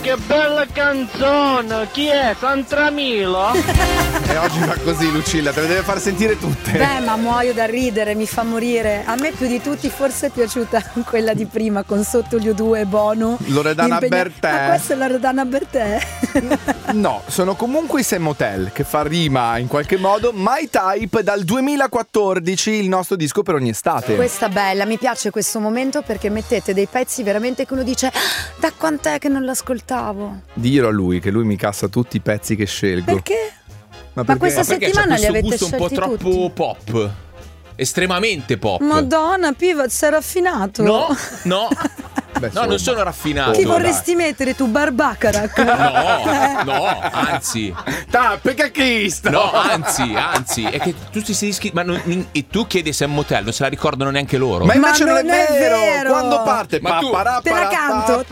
che bella canzone! Chi è? Santramilo? E oggi va così, Lucilla, te le deve far sentire tutte. Beh, ma muoio da ridere, mi fa morire. A me più di tutti forse è piaciuta quella di prima con Sottolineo 2 e Bono. Loredana Bertè. Ma questa è la Loredana Bertè? No, sono comunque i Sam Hotel, che fa rima in qualche modo. My Type dal 2014, il nostro disco per ogni estate. Questa bella, mi piace questo momento perché mettete dei pezzi veramente che uno dice da quant'è che non l'ascoltavo? Dirò a lui che lui mi cassa tutti i pezzi che scelgo. Perché? Ma questa settimana li avete gusto un po' scelti troppo tutti. pop. Estremamente pop. Madonna, Pivot, sei raffinato. No. Beh, No, non sono raffinato. Chi vorresti mettere tu, Barbacarac? No, anzi. Perché Cristo? No, anzi, è che tutti si rischi. Ma e tu chiedi Sam Motel, non se la ricordano neanche loro. Ma invece non è non è vero. vero. Quando parte? Ma tu- Te la canto.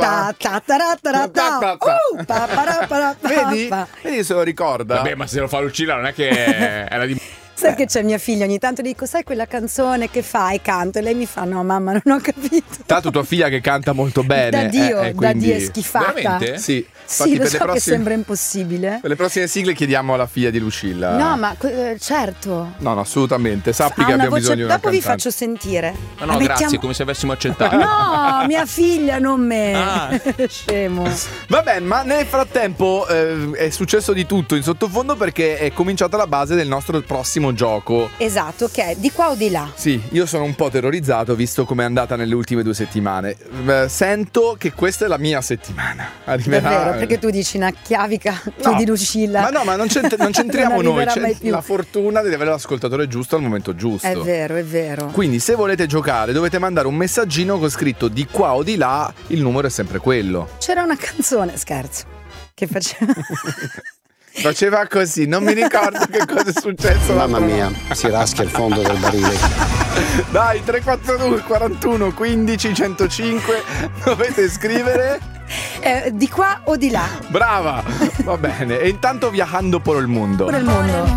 Vedi se lo ricorda. Vabbè, ma se lo fa Lucilla non è che era di. Sai che c'è mia figlia, ogni tanto le dico, sai quella canzone che fai? Canto, e lei mi fa, no mamma, non ho capito. Tanto tua figlia che canta molto bene. Da Dio, da quindi... Dio è schifata. Veramente? Sì, Sì, lo per so le prossime... che sembra impossibile. Per le prossime sigle chiediamo alla figlia di Lucilla. No, ma certo. No, assolutamente. Sappi Ha che una abbiamo voce. bisogno di una Dopo vi cantante. faccio sentire. Ma no, grazie, come se avessimo accettato. No, mia figlia, non me. Ah. Scemo. Vabbè, ma nel frattempo è successo di tutto in sottofondo perché è cominciata la base del nostro prossimo gioco. Esatto, che è di qua o di là. Sì, io sono un po' terrorizzato visto come è andata nelle ultime 2 settimane. Sento che questa è la mia settimana. Arriverà... Davvero, perché tu dici una chiavica più No, di Lucilla. Ma no, ma non c'entriamo Non noi. arriverà mai C'è più. la fortuna di avere l'ascoltatore giusto al momento giusto. È vero, è vero. Quindi se volete giocare dovete mandare un messaggino con scritto di qua o di là, il numero è sempre quello. C'era una canzone, scherzo, che faceva... Faceva così, non mi ricordo che cosa è successo. Mamma mia, si raschia il fondo del barile. Dai, 342 41 15 105, dovete scrivere. Di qua o di là? Brava, va bene. E intanto viajando por el mundo. Por el mondo.